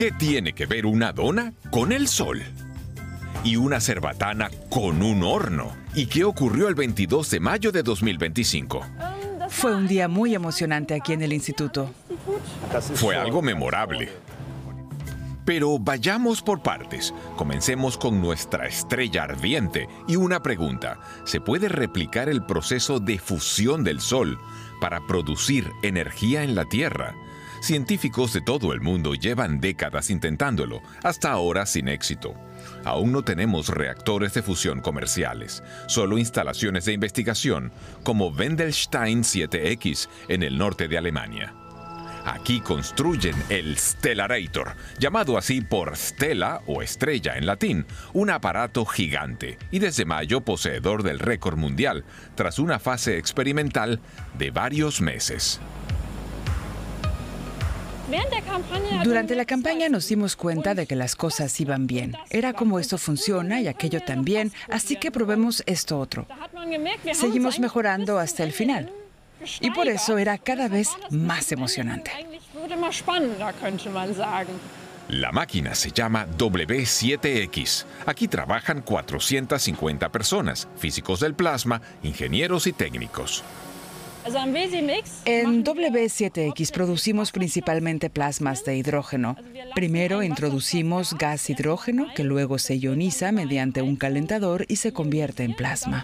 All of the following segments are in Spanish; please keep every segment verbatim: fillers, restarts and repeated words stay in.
¿Qué tiene que ver una dona con el sol? Y una cerbatana con un horno. ¿Y qué ocurrió el veintidós de mayo de dos mil veinticinco? Fue un día muy emocionante aquí en el instituto. Fue algo memorable. Pero vayamos por partes. Comencemos con nuestra estrella ardiente. Y una pregunta. ¿Se puede replicar el proceso de fusión del Sol para producir energía en la Tierra? Científicos de todo el mundo llevan décadas intentándolo, hasta ahora sin éxito. Aún no tenemos reactores de fusión comerciales, solo instalaciones de investigación, como Wendelstein siete X en el norte de Alemania. Aquí construyen el Stellarator, llamado así por Stella o estrella en latín, un aparato gigante y desde mayo poseedor del récord mundial, tras una fase experimental de varios meses. Durante la campaña nos dimos cuenta de que las cosas iban bien. Era como esto funciona y aquello también, así que probemos esto otro. Seguimos mejorando hasta el final. Y por eso era cada vez más emocionante. La máquina se llama W siete X. Aquí trabajan cuatrocientas cincuenta personas, físicos del plasma, ingenieros y técnicos. En W siete X producimos principalmente plasmas de hidrógeno. Primero introducimos gas hidrógeno, que luego se ioniza mediante un calentador y se convierte en plasma.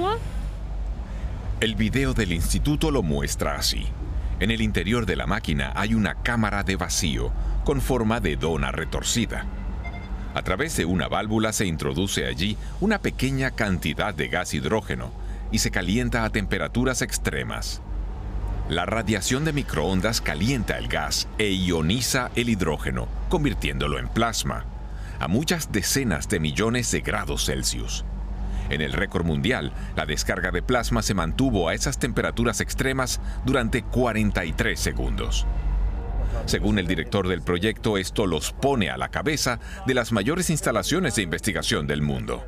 El video del instituto lo muestra así. En el interior de la máquina hay una cámara de vacío con forma de dona retorcida. A través de una válvula se introduce allí una pequeña cantidad de gas hidrógeno y se calienta a temperaturas extremas. La radiación de microondas calienta el gas e ioniza el hidrógeno, convirtiéndolo en plasma, a muchas decenas de millones de grados Celsius. En el récord mundial, la descarga de plasma se mantuvo a esas temperaturas extremas durante cuarenta y tres segundos. Según el director del proyecto, esto los pone a la cabeza de las mayores instalaciones de investigación del mundo.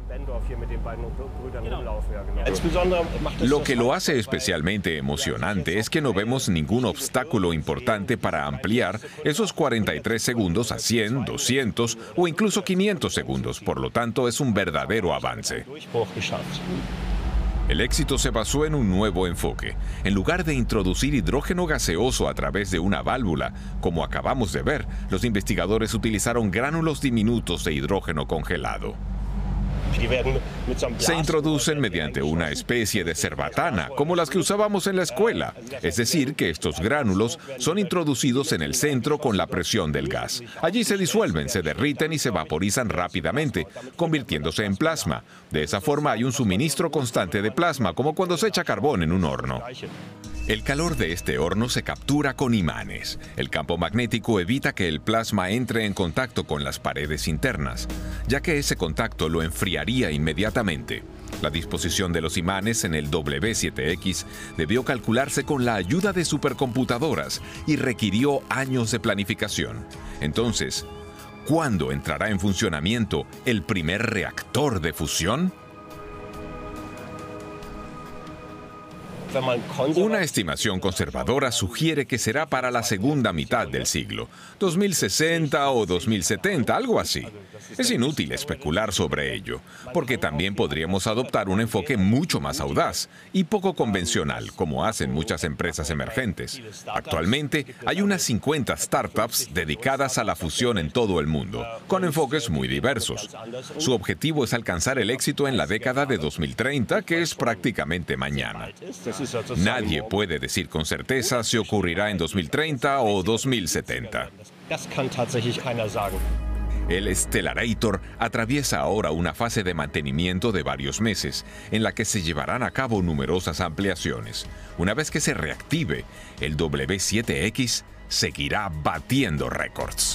Lo que lo hace especialmente emocionante es que no vemos ningún obstáculo importante para ampliar esos cuarenta y tres segundos a cien, doscientos o incluso quinientos segundos. Por lo tanto, es un verdadero avance. El éxito se basó en un nuevo enfoque. En lugar de introducir hidrógeno gaseoso a través de una válvula, como acabamos de ver, los investigadores utilizaron gránulos diminutos de hidrógeno congelado. Se introducen mediante una especie de cerbatana, como las que usábamos en la escuela. Es decir, que estos gránulos son introducidos en el centro con la presión del gas. Allí se disuelven, se derriten y se vaporizan rápidamente, convirtiéndose en plasma. De esa forma hay un suministro constante de plasma, como cuando se echa carbón en un horno. El calor de este horno se captura con imanes. El campo magnético evita que el plasma entre en contacto con las paredes internas, ya que ese contacto lo enfriaría inmediatamente. La disposición de los imanes en el W siete X debió calcularse con la ayuda de supercomputadoras y requirió años de planificación. Entonces, ¿cuándo entrará en funcionamiento el primer reactor de fusión? Una estimación conservadora sugiere que será para la segunda mitad del siglo, dos mil sesenta o dos mil setenta, algo así. Es inútil especular sobre ello, porque también podríamos adoptar un enfoque mucho más audaz y poco convencional, como hacen muchas empresas emergentes. Actualmente hay unas cincuenta startups dedicadas a la fusión en todo el mundo, con enfoques muy diversos. Su objetivo es alcanzar el éxito en la década de dos mil treinta, que es prácticamente mañana. Nadie puede decir con certeza si ocurrirá en dos mil treinta o dos mil setenta. El Stellarator atraviesa ahora una fase de mantenimiento de varios meses, en la que se llevarán a cabo numerosas ampliaciones. Una vez que se reactive, el W siete X seguirá batiendo récords.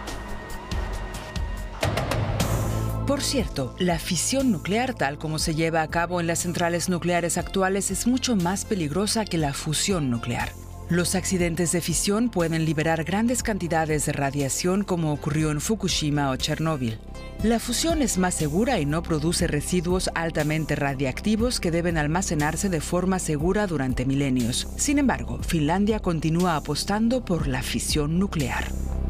Por cierto, la fisión nuclear, tal como se lleva a cabo en las centrales nucleares actuales, es mucho más peligrosa que la fusión nuclear. Los accidentes de fisión pueden liberar grandes cantidades de radiación, como ocurrió en Fukushima o Chernóbil. La fusión es más segura y no produce residuos altamente radiactivos que deben almacenarse de forma segura durante milenios. Sin embargo, Finlandia continúa apostando por la fisión nuclear.